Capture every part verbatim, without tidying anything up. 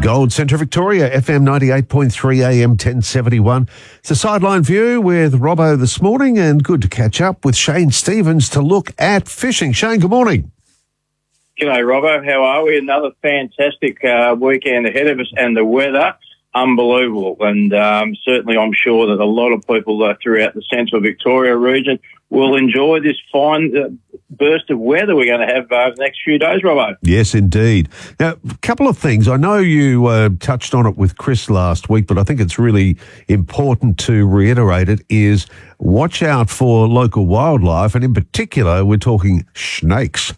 Gold Centre Victoria, F M ninety-eight point three, A M ten seventy-one. It's a sideline view with Robbo this morning, and good to catch up with Shane Stevens to look at fishing. Shane, good morning. G'day, Robbo. How are we? Another fantastic uh, weekend ahead of us, and the weather, unbelievable. And um, certainly I'm sure that a lot of people uh, throughout the Central Victoria region will enjoy this fine uh, burst of weather we're going to have over the next few days, Robbo. Yes, indeed. Now, a couple of things. I know you uh, touched on it with Chris last week, but I think it's really important to reiterate it, is watch out for local wildlife, and in particular, we're talking snakes.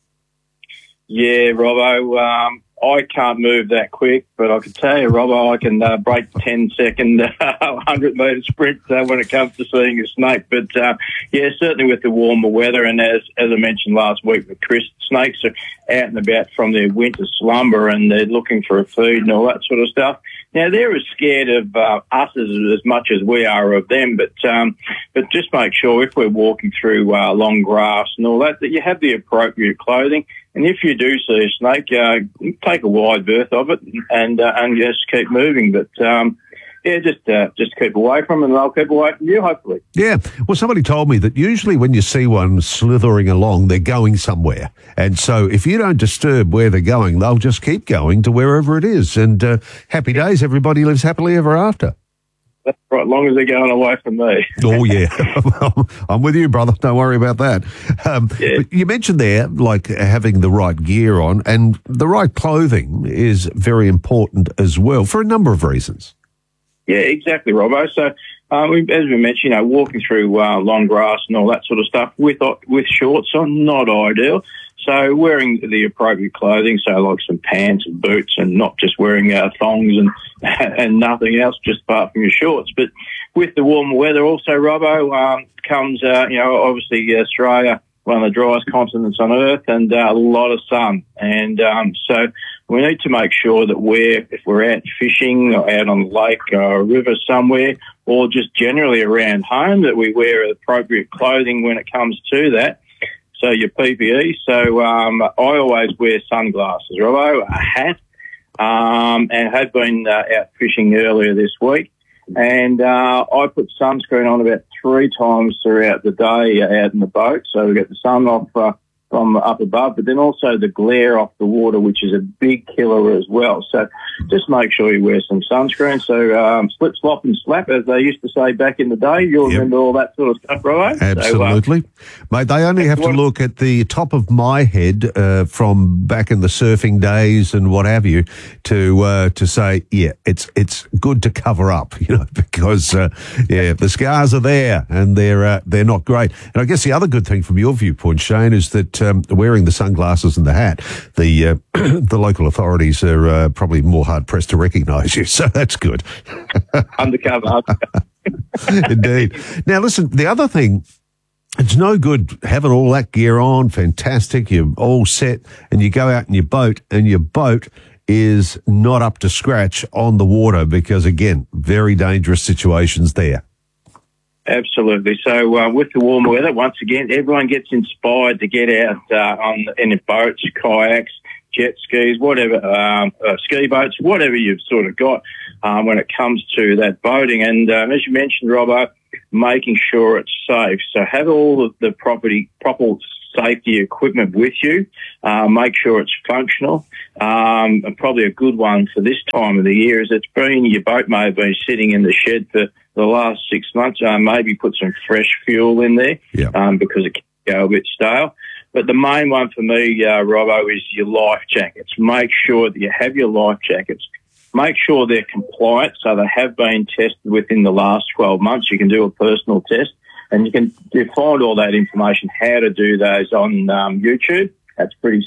Yeah, Robbo, um, I can't move that quick, but I can tell you, Robbo, I can uh, break the ten-second, one hundred metre sprint uh, when it comes to seeing a snake. But, uh, yeah, certainly with the warmer weather, and as as I mentioned last week with Chris, snakes are out and about from their winter slumber, and they're looking for a food and all that sort of stuff. Now, they're as scared of uh, us as, as much as we are of them, but um, but just make sure if we're walking through uh, long grass and all that, that you have the appropriate clothing. And if you do see a snake, uh, take a wide berth of it and uh, and just keep moving. But, um, yeah, just uh, just keep away from them, and they'll keep away from you, hopefully. Yeah. Well, somebody told me that usually when you see one slithering along, they're going somewhere. And so if you don't disturb where they're going, they'll just keep going to wherever it is. And uh, happy days, everybody lives happily ever after. That's right, as long as they're going away from me. Oh, yeah. I'm with you, brother. Don't worry about that. Um, yeah. But you mentioned there, like, having the right gear on, and the right clothing is very important as well for a number of reasons. Yeah, exactly, Robbo. So, um, we, as we mentioned, you know, walking through uh, long grass and all that sort of stuff with uh, with shorts on, not ideal. So wearing the appropriate clothing, so like some pants and boots, and not just wearing uh, thongs and and nothing else, just apart from your shorts. But with the warmer weather also, Robbo, um, comes, uh, you know, obviously Australia, one of the driest continents on Earth, and uh, a lot of sun. And um, so we need to make sure that we're, if we're out fishing or out on the lake or a river somewhere, or just generally around home, that we wear appropriate clothing when it comes to that. So your P P E. So um, I always wear sunglasses, Robbo, a hat, um, and had been uh, out fishing earlier this week. And uh, I put sunscreen on about three times throughout the day out in the boat. So we get the sun off uh, from up above, but then also the glare off the water, which is a big killer as well. So just make sure you wear some sunscreen. So um, slip, slop and slap, as they used to say back in the day. You'll yep. remember all that sort of stuff, right? Absolutely. So, uh, Mate, they only have to look at the top of my head uh, from back in the surfing days and what have you to uh, to say, yeah, it's it's good to cover up, you know, because, uh, yeah, the scars are there and they're, uh, they're not great. And I guess the other good thing from your viewpoint, Shane, is that Um, wearing the sunglasses and the hat, the uh, the local authorities are uh, probably more hard-pressed to recognise you, so that's good. Undercover. undercover. Indeed. Now, listen, the other thing, it's no good having all that gear on, fantastic, you're all set, and you go out in your boat, and your boat is not up to scratch on the water because, again, very dangerous situations there. Absolutely. So uh, with the warmer weather, once again, everyone gets inspired to get out uh, on in the boats, kayaks, jet skis, whatever, um, uh, ski boats, whatever you've sort of got um, when it comes to that boating. And um, as you mentioned, Robbo, making sure it's safe. So have all of the property, proper safety equipment with you. Uh, make sure it's functional. Um, and probably a good one for this time of the year is it's been, your boat may have been sitting in the shed for the last six months. Uh, maybe put some fresh fuel in there yeah. um, because it can go a bit stale. But the main one for me, uh, Robbo, is your life jackets. Make sure that you have your life jackets. Make sure they're compliant, so they have been tested within the last twelve months. You can do a personal test, and you can you find all that information, how to do those on um, YouTube. That's pretty